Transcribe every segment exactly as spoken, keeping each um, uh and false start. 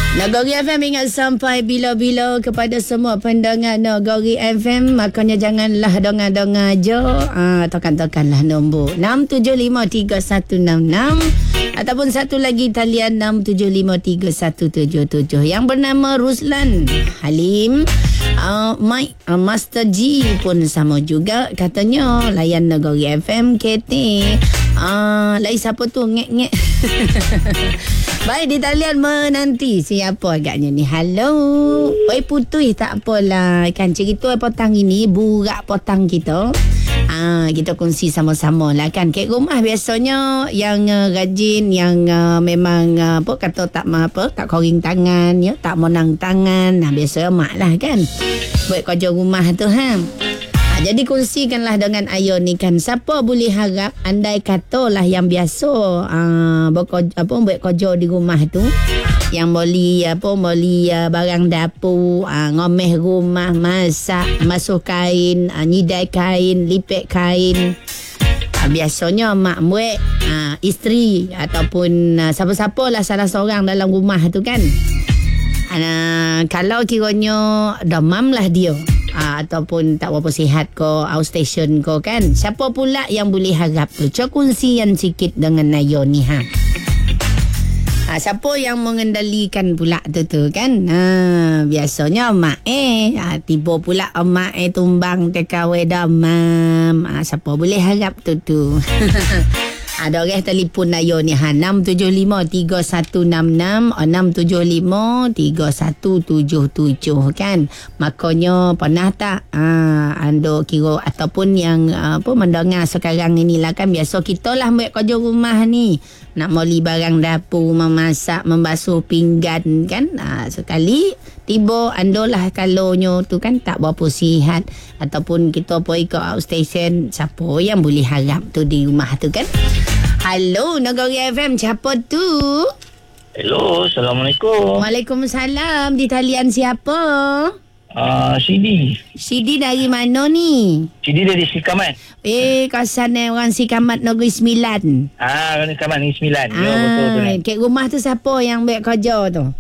Nagori F M ingat sampai bila-bila kepada semua pendengar Nagori F M. Makanya janganlah dengar-dengar je. Ah, tekan-tekanlah nombor enam tujuh lima tiga satu enam enam ataupun satu lagi talian enam tujuh lima tiga satu tujuh tujuh. Yang bernama Ruslan Halim. Uh, Mike uh, Master G pun sama juga katanya layan Nagori F M K T. Ah, uh, lain siapa tu ngek-ngek. Baik, di talian menanti siapa agaknya ni. Hello. Oi putui tak apalah. Kan cerita petang ini burak petang kita. Ah, kita kongsi sama-sama lah kan. Kek rumah biasanya yang uh, rajin, yang uh, memang uh, apa kata tak apa, tak koring tangan ya, tak menang tangan. Nah, biasa mak lah kan. Buat kerja rumah tu ha. Jadi kongsikanlah dengan Ayo ni kan. Siapa boleh harap andai katalah yang biasa uh, berkerja, apa, buat kerja di rumah tu, yang boleh apa boleh uh, barang dapur, uh, ngomeh rumah, masak, masuk kain, uh, nyidai kain, lipet kain. Uh, biasanya mak buat, uh, isteri ataupun uh, siapa-siapa lah salah seorang dalam rumah tu kan. Uh, kalau kiranya demam lah dia, uh, ataupun tak berapa sihat ko, outstation ko kan, siapa pula yang boleh harap tu? Cuba kongsian sikit dengan Ayo ni ha. Ha, siapa yang mengendalikan pula tu tu kan? Ha, biasanya mak eh, ha, tiba pula mak eh tumbang tekawai demam. Ha, siapa boleh harap tu tu? Ada orang telefon Ayo ni ha, enam tujuh lima tiga satu enam enam enam tujuh lima tiga satu tujuh tujuh kan. Makanya pernah tak ha, anda kira ataupun yang apa mendengar sekarang inilah kan, biasa kita lah buat kerja rumah ni, nak moli barang dapur, memasak, membasuh pinggan kan. Ha, sekali tiba anda lah kalonyo tu kan tak berapa sihat ataupun kita pergi ke outstation, siapa yang boleh harap tu di rumah tu kan. Halo Nagori F M, siapa tu? Hello, Assalamualaikum. Waalaikumsalam. Di talian siapa? Uh, Sidi. Sidi dari mana ni? Sidi dari Sikamat. Eh, kawasan orang Sikamat Negeri Sembilan. Ah, orang Sikamat Negeri Sembilan. Ah, ya, betul tu ni. Kek rumah tu siapa yang buat kerja tu?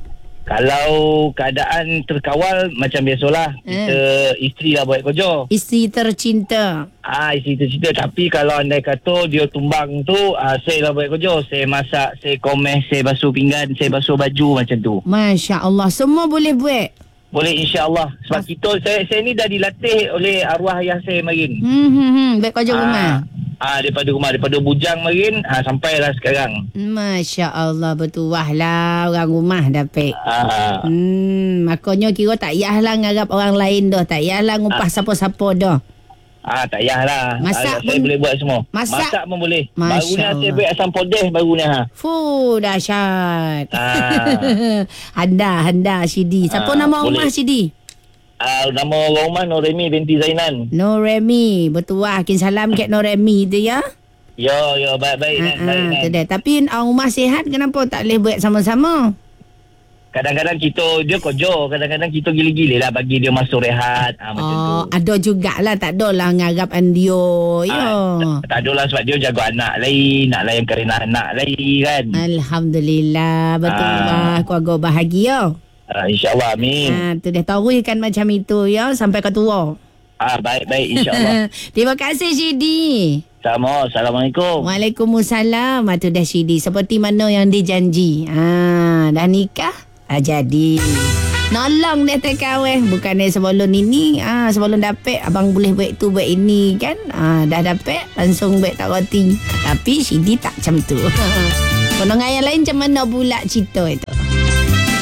Kalau keadaan terkawal macam biasalah, eh. kita isteri lah buat kerja. Isteri tercinta. Ah, isteri tercinta. Tapi kalau andai kata dia tumbang tu, ah, saya lah buat kerja. Saya masak, saya komeh, saya basuh pinggan, saya basuh baju macam tu. Masya Allah, semua boleh buat. Boleh, insya-Allah. Sebab Mas... kita saya saya ni dah dilatih oleh arwah ayah saya marin. Hmm hmm hmm, buat kerja ah. rumah. Ah, daripada rumah, daripada bujang marin, ah, sampailah sekarang. Masya Allah, bertuah lah orang rumah dapat. Ah. Hmm, makanya kira tak payahlah ngarap orang lain dah, tak payahlah ngupah ah. siapa-siapa dah. Ah, tak payahlah. Masak ah, pun saya boleh buat semua. Masak, masak pun boleh. Masya baru ni Allah. saya buat asam podeh baru ni ha. Fuh, dahsyat. Ah. Handa, handa Sidi. Siapa ah, nama boleh. rumah Sidi? Uh, nama orang rumah Noremi binti Zainan. Noremi, bertuah. Kin salam kat Noremi tu ya. Ya, ya, baik-baik kan. Baik kan. Dah. Tapi orang rumah sihat kenapa tak boleh buat sama-sama? Kadang-kadang kita, dia kerja. Kadang-kadang kita gila-gila lah bagi dia masuk rehat. Ha, macam oh, tu. Ada jugalah. Tak ada lah ngarap andio. Ya. Ha, tak, tak ada lah sebab dia jaga anak lain. Nak layan kerana anak lain kan. Alhamdulillah. Betul ha. lah. Keluarga bahagia. Ha, InsyaAllah, amin. Ha, tu dah tahu kan macam itu ya. Sampai ke tua. Ah, baik-baik, insyaAllah. Terima kasih Sidi. Sama, Assalamualaikum. Waalaikumsalam. Itu dah Sidi. Seperti mana yang dijanji. Ha, dah nikah? Ha, jadi. Nolong dia terkawin. Bukannya sebelum ini, ha, sebelum dapat, abang boleh buat tu, buat ini kan. Ha, dah dapat, langsung buat tak roti. Tapi Sidi tak macam tu. Pendengar yang lain macam mana pula cerita itu?